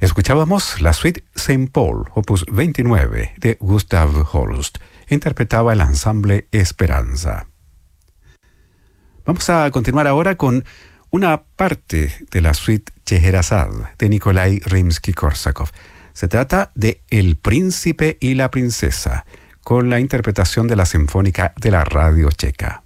Escuchábamos la suite Saint Paul, opus 29, de Gustav Holst. Interpretaba el ensamble Esperanza. Vamos a continuar ahora con una parte de la suite Scheherazade de Nikolai Rimsky-Korsakov. Se trata de El Príncipe y la Princesa, con la interpretación de la Sinfónica de la Radio Checa.